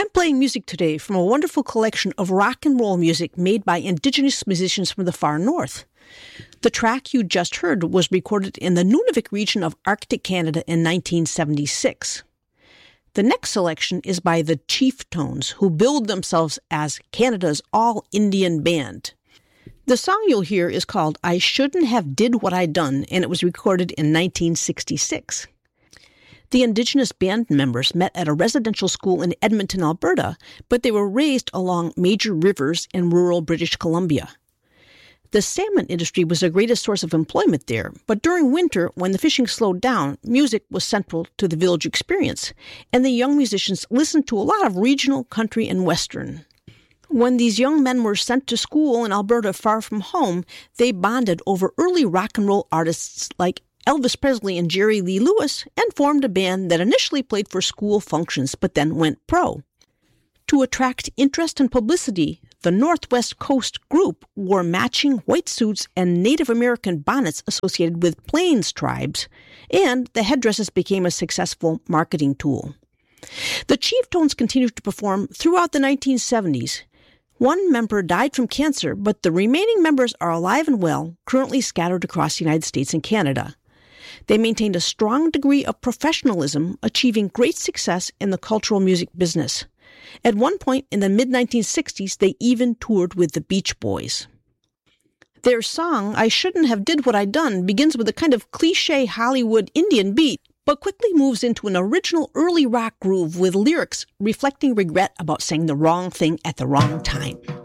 I'm playing music today from a wonderful collection of rock and roll music made by indigenous musicians from the far north. The track you just heard was recorded in the Nunavik region of Arctic Canada in 1976. The next selection is by the Chieftones, who billed themselves as Canada's all-Indian band. The song you'll hear is called I Shouldn't Have Did What I Done, and it was recorded in 1966. The Indigenous band members met at a residential school in Edmonton, Alberta, but they were raised along major rivers in rural British Columbia. The salmon industry was the greatest source of employment there, but during winter, when the fishing slowed down, music was central to the village experience, and the young musicians listened to a lot of regional, country, and western. When these young men were sent to school in Alberta far from home, they bonded over early rock and roll artists like Elvis Presley and Jerry Lee Lewis and formed a band that initially played for school functions but then went pro. To attract interest and publicity, the Northwest Coast group wore matching white suits and Native American bonnets associated with Plains tribes, and the headdresses became a successful marketing tool. The Chieftones continued to perform throughout the 1970s. One member died from cancer, but the remaining members are alive and well, currently scattered across the United States and Canada. They maintained a strong degree of professionalism, achieving great success in the cultural music business. At one point in the mid-1960s, they even toured with the Beach Boys. Their song, I Shouldn't Have Did What I Done, begins with a kind of cliché Hollywood Indian beat, but quickly moves into an original early rock groove with lyrics reflecting regret about saying the wrong thing at the wrong time.